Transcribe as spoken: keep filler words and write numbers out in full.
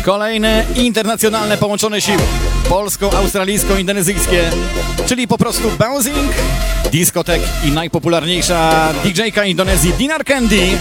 Kolejne internacjonalne połączone siły. Polsko-australijsko-indonezyjskie, czyli po prostu bouncing, diskotek i najpopularniejsza didżejka Indonezji Dinar Candy.